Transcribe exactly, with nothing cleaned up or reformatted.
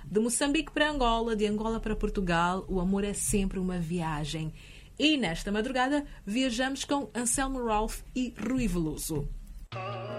De Moçambique para Angola, de Angola para Portugal, o amor é sempre uma viagem. E nesta madrugada viajamos com Anselmo Ralph e Rui Veloso.